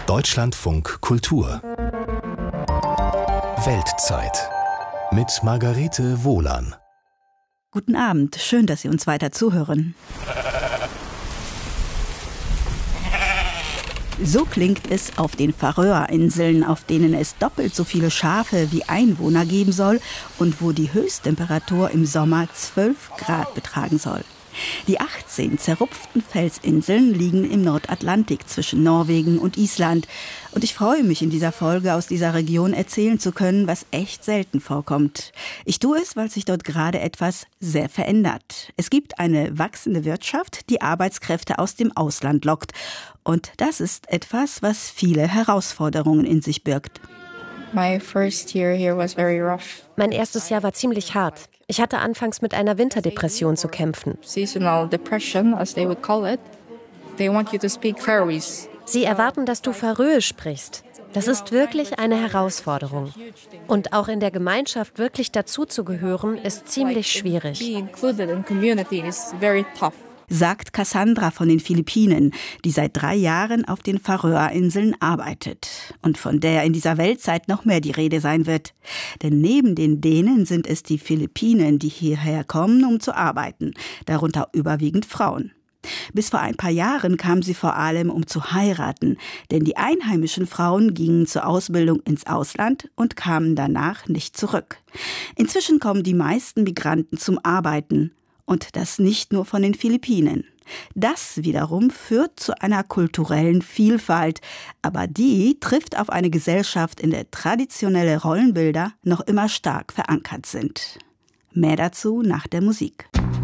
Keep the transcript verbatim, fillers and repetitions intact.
Deutschlandfunk Kultur Weltzeit mit Margarete Wohlan. Guten Abend, schön, dass Sie uns weiter zuhören. So klingt es auf den Färöerinseln, auf denen es doppelt so viele Schafe wie Einwohner geben soll und wo die Höchsttemperatur im Sommer zwölf Grad betragen soll. Die achtzehn zerrupften Felsinseln liegen im Nordatlantik zwischen Norwegen und Island. Und ich freue mich, in dieser Folge aus dieser Region erzählen zu können, was echt selten vorkommt. Ich tue es, weil sich dort gerade etwas sehr verändert. Es gibt eine wachsende Wirtschaft, die Arbeitskräfte aus dem Ausland lockt. Und das ist etwas, was viele Herausforderungen in sich birgt. My first year here was very rough. Mein erstes Jahr war ziemlich hart. Ich hatte anfangs mit einer Winterdepression zu kämpfen. Seasonal depression, as they would call it. They want you to speak Faroese. Sie erwarten, dass du Färöisch sprichst. Das ist wirklich eine Herausforderung. Und auch in der Gemeinschaft wirklich dazuzugehören, ist ziemlich schwierig. Being included in community is very tough. Sagt Cassandra von den Philippinen, die seit drei Jahren auf den Färöerinseln arbeitet und von der in dieser Weltzeit noch mehr die Rede sein wird. Denn neben den Dänen sind es die Philippinen, die hierher kommen, um zu arbeiten, darunter überwiegend Frauen. Bis vor ein paar Jahren kam sie vor allem, um zu heiraten, denn die einheimischen Frauen gingen zur Ausbildung ins Ausland und kamen danach nicht zurück. Inzwischen kommen die meisten Migranten zum Arbeiten. Und das nicht nur von den Philippinen. Das wiederum führt zu einer kulturellen Vielfalt. Aber die trifft auf eine Gesellschaft, in der traditionelle Rollenbilder noch immer stark verankert sind. Mehr dazu nach der Musik.